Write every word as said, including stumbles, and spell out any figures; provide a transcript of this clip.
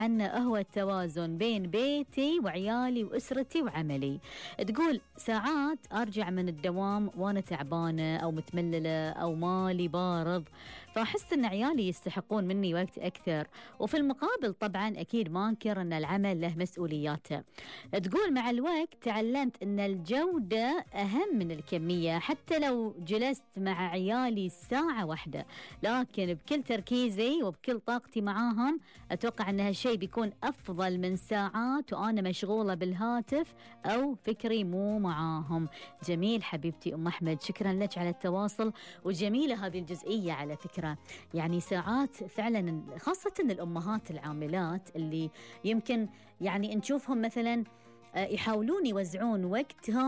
عنه هو التوازن بين بيتي وعيالي وأسرتي وعملي. تقول ساعات أرجع من الدوام وأنا تعبانة أو متمللة أو مالي بارض، فأحس أن عيالي يستحقون مني وقت أكثر، وفي المقابل طبعا أكيد ما أنكر أن العمل له مسؤولياته. تقول مع الوقت تعلمت أن الجودة أهم من الكمية، حتى لو جلست مع عيالي ساعة واحدة لكن بكل تركيزي وبكل طاقتي معاهم أتوقع أن هالشيء بيكون أفضل من ساعات وأنا مشغولة بالهاتف أو فكري مو معاهم. جميل حبيبتي أم أحمد، شكرا لك على التواصل، وجميلة هذه الجزئية على فكرة. يعني ساعات فعلا خاصة الأمهات العاملات اللي يمكن يعني نشوفهم مثلا يحاولون يوزعون وقتهم